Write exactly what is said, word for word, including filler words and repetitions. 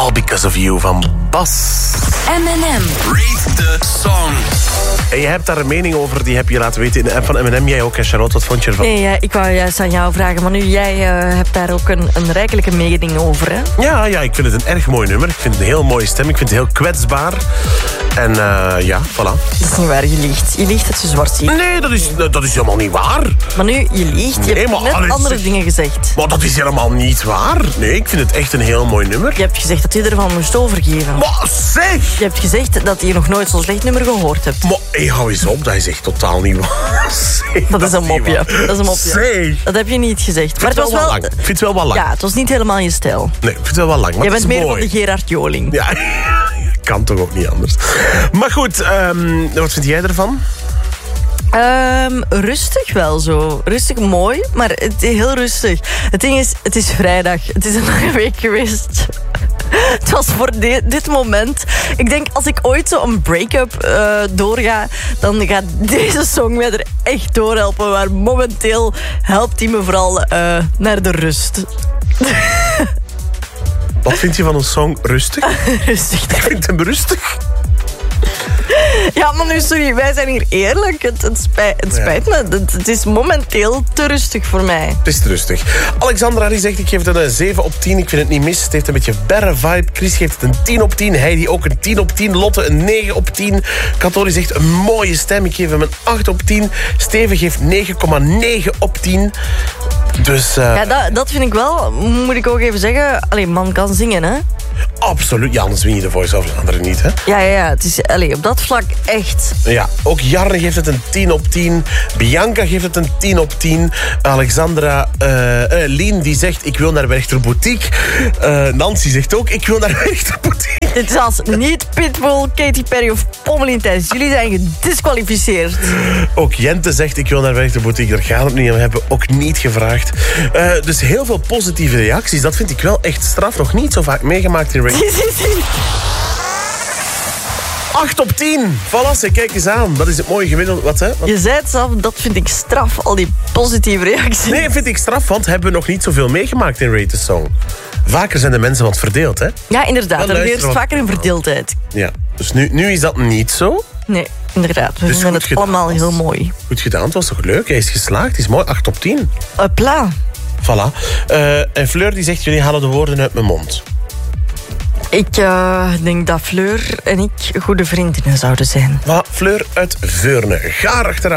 All Because of You van Bas. M en M. Rate the Song. En je hebt daar een mening over, die heb je laten weten in de app van M en M. Jij ook, hè, Charlotte? Wat vond je ervan? Nee, ja, ik wou juist aan jou vragen, maar nu, jij uh, hebt daar ook een, een rijkelijke mening over, hè? Ja, ja, ik vind het een erg mooi nummer. Ik vind het een heel mooie stem. Ik vind het heel kwetsbaar. En uh, ja, voilà. Dat is niet waar, je liegt. Je liegt dat je zwart ziet. Nee, dat is, dat is helemaal niet waar. Maar nu, je liegt. Je Nee, hebt maar net alles- andere dingen gezegd. Maar dat is helemaal niet waar. Nee, ik vind het echt een heel mooi nummer. Je hebt gezegd dat je ervan moest overgeven. Maar zeg! Je hebt gezegd dat je nog nooit zo'n slecht nummer gehoord hebt. Maar hey, hou eens op, dat is echt totaal niet waar. Zeg, Dat is een niet mopje. waar. Dat is een mopje. Zeg! Dat heb je niet gezegd. Ik Maar vind het het was wel wel... lang. Ik vind het wel wat lang. Ja, het was niet helemaal je stijl. Nee, ik vind het wel wat lang. Maar Je het bent is meer mooi. van de Gerard Joling. Ja, kan toch ook niet anders. Maar goed, um, wat vind jij ervan? Um, rustig wel zo. Rustig mooi, maar het is heel rustig. Het ding is, het is vrijdag. Het is een lange week geweest. Het was voor de, dit moment. Ik denk, als ik ooit zo een break-up uh, doorga, dan gaat deze song mij er echt doorhelpen. Maar momenteel helpt hij me vooral uh, naar de rust. Wat vind je van een song rustig? Rustig. Ik vind hem rustig. Ja, maar nu, sorry, wij zijn hier eerlijk. Het, het, spijt, het spijt me. Het, het is momenteel te rustig voor mij. Het is te rustig. Alexandra die zegt, ik geef het een zeven op tien. Ik vind het niet mis. Het heeft een beetje berre vibe. Chris geeft het een tien op tien. Heidi ook een tien op tien. Lotte een negen op tien. Katori zegt, een mooie stem. Ik geef hem een acht op tien. Steven geeft negen komma negen op tien. Dus... Uh, Ja, dat, dat vind ik wel, moet ik ook even zeggen. Allee, man kan zingen, hè? absoluut. Ja, anders win je de Voice of Vlaanderen niet, hè? Ja, ja, ja. Het is allee, op dat vlak echt. Ja, ook Jarne geeft het een tien op tien. Bianca geeft het een tien op tien. Alexandra, uh, uh, Lien, die zegt, ik wil naar Werchter Boutique. Uh, Nancy zegt ook, ik wil naar Werchter Boutique. Dit is als niet Pitbull, Katy Perry of Pommelien Thijs. Jullie zijn gedisqualificeerd. Ook Jente zegt, ik wil naar Werchter Boutique. Daar gaat het niet om. We hebben ook niet gevraagd. Uh, dus heel veel positieve reacties. Dat vind ik wel echt straf. Nog niet zo vaak meegemaakt in Radio. acht op tien. Valasse, kijk eens aan. Dat is het mooie gemiddelde. Wat, hè? Wat? Je zei het zelf, dat vind ik straf. Al die positieve reacties. Nee, vind ik straf, want hebben we nog niet zoveel meegemaakt in Rate the Song. Vaker zijn de mensen wat verdeeld, hè? Ja, inderdaad. Dan Er heerst luisteren we- vaker een verdeeldheid. Ja, dus nu, nu is dat niet zo. Nee, inderdaad. We Dus vinden goed het gedaan. allemaal heel mooi. Goed gedaan, het was toch leuk? Hij is geslaagd, hij is mooi. acht op tien. Hopla. Voilà. Uh, en Fleur die zegt, jullie halen de woorden uit mijn mond. Ik uh, denk dat Fleur en ik goede vriendinnen zouden zijn. Voilà, Fleur uit Veurne. Ga er achteraan.